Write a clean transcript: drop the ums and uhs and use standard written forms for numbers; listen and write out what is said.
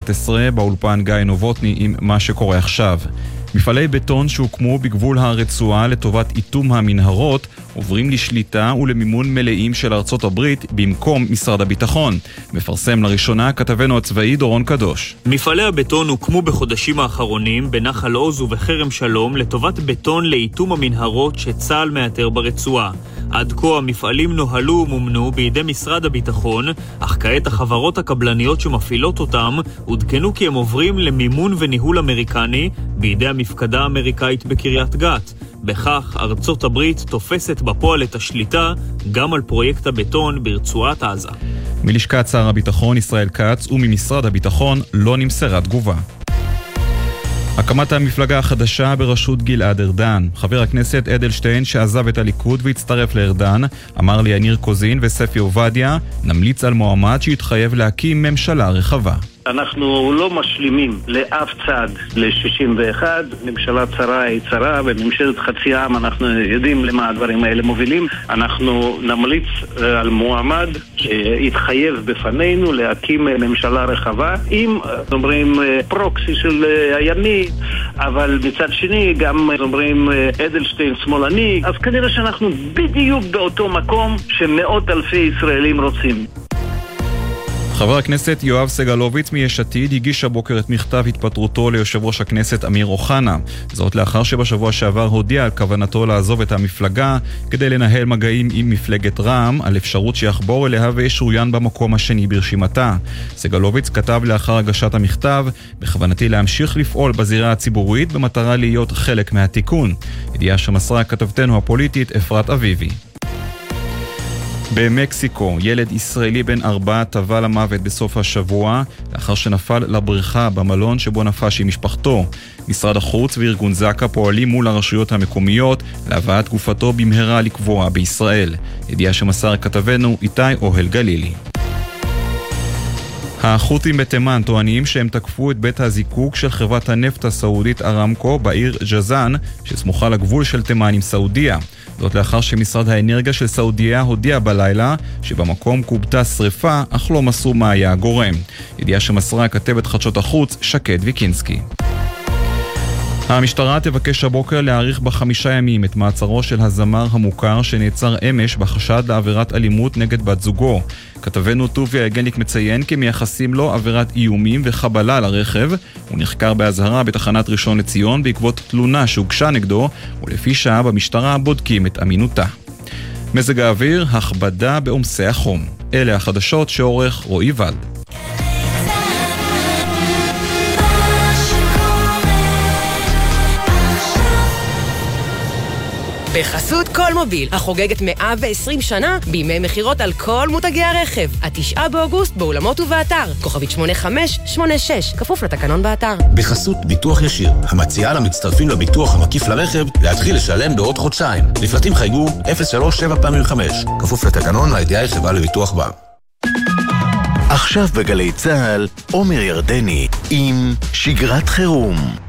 11 באולפן גיא נובוטני עם מה שקורה עכשיו. מפעלי בטון שהוקמו בגבול הרצועה לטובת איתום המנהרות עוברים לשליטה ולמימון מלאים של ארצות הברית במקום משרד הביטחון. מפרסם לראשונה כתבנו הצבאי דורון קדוש. מפעלי הבטון הוקמו בחודשים האחרונים בנחל עוז ובחרם שלום לטובת בטון לאיתום המנהרות שצה"ל מאתר ברצועה. עד כה המפעלים נוהלו ומומנו בידי משרד הביטחון, אך כעת החברות הקבלניות שמפעילות אותם עודכנו כי הם עוברים למימון וניהול אמריקני בידי המפקדה האמריקאית בקריית גת. בכך ארצות הברית תופסת בפועל את השליטה גם על פרויקט הבטון ברצועת עזה. מלשכת שר הביטחון ישראל כץ וממשרד הביטחון לא נמסרה תגובה. הקמת המפלגה החדשה בראשות גלעד ארדן. חבר הכנסת אדלשטיין שעזב את הליכוד והצטרף לארדן אמר ליניר קוזין וספי עובדיה נמליץ על מועמד שהתחייב להקים ממשלה רחבה. אנחנו לא משלימים לאף צד ל-61, ממשלה צרה היא צרה, בממשלת חצי עם אנחנו יודעים למה הדברים האלה מובילים. אנחנו נמליץ על מועמד שהתחייב בפנינו להקים ממשלה רחבה, עם, אומרים, פרוקסי של הימין, אבל מצד שני גם, אומרים, אדלשטיין שמאלני, אז כנראה שאנחנו בדיוק באותו מקום שמאות אלפי ישראלים רוצים. חבר הכנסת יואב סגלוביץ מיש עתיד הגיש הבוקר את מכתב התפטרותו ליושב ראש הכנסת אמיר אוחנה. זאת לאחר שבשבוע שעבר הודיע על כוונתו לעזוב את המפלגה כדי לנהל מגעים עם מפלגת רע"מ על אפשרות שיחבור אליה וישוריין במקום השני ברשימתה. סגלוביץ כתב לאחר הגשת המכתב, בכוונתי להמשיך לפעול בזירה הציבורית במטרה להיות חלק מהתיקון. ידיעה שמסרה כתבתנו הפוליטית אפרת אביבי. במקסיקו, ילד ישראלי בן 4 טבע למוות בסוף השבוע לאחר שנפל לבריכה במלון שבו נפש עם משפחתו. משרד החוץ וארגון זקה פועלים מול הרשויות המקומיות להבאת גופתו במהרה לקבוע בישראל. ידיעה שמסר כתבנו איתי אוהל גלילי. החות'ים בתימן טוענים שהם תקפו את בית הזיקוק של חברת הנפט הסעודית ארמקו בעיר ג'זאן שסמוכה לגבול של תימן עם סעודיה. זאת לאחר שמשרד האנרגיה של סעודיה הודיע בלילה שבמקום קובתה שריפה אך לא מסרו מה היה הגורם. ידיעה שמסרה כתבת חדשות החוץ שקד ויקינסקי. המשטרה תבקש הבוקר להאריך ב5 ימים את מעצרו של הזמר המוכר שנעצר אמש בחשד לעבירת אלימות נגד בת זוגו. כתבנו טוביה יגניק מציין כי מייחסים לו עבירת איומים וחבלה לרכב. הוא נחקר בהזהרה בתחנת ראשון לציון בעקבות תלונה שהוגשה נגדו, ולפי שעה במשטרה בודקים את אמינותה. מזג האוויר, הכבדה בעומסי החום. אלה החדשות שעורך רועי ולד. בחסות כל מוביל, החוגגת 120 שנה בימי מחירות על כל מותגי הרכב. 9 באוגוסט באולמות ובאתר. כוכבית 8586, כפוף לתקנון באתר. בחסות ביטוח ישיר, המציעה למצטרפים לביטוח המקיף לרכב להתחיל לשלם בעוד חודשיים. לפרטים חייגו 037 כפוף לתקנון לידיעה חברה לביטוח בה. עכשיו בגלי צהל, עומר ירדני עם שגרת חירום.